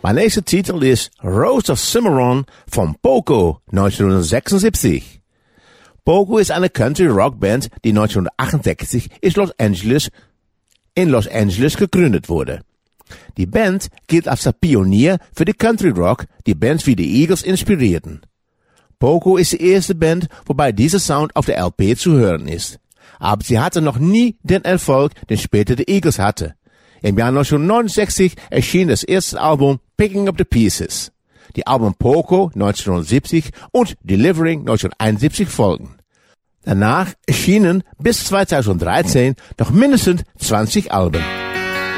Mein nächster Titel ist Rose of Cimarron von Poco 1976. Poco ist eine Country-Rock-Band, die 1968 in Los Angeles gegründet wurde. Die Band gilt als der Pionier für die Country-Rock, die Bands wie die Eagles inspirierten. Poco ist die erste Band, wobei dieser Sound auf der LP zu hören ist. Aber sie hatte noch nie den Erfolg, den später die Eagles hatte. Im Jahr 1969 erschien das erste Album Picking Up the Pieces. Die Alben Poco 1970 und Delivering 1971 folgen. Danach erschienen bis 2013 noch mindestens 20 Alben.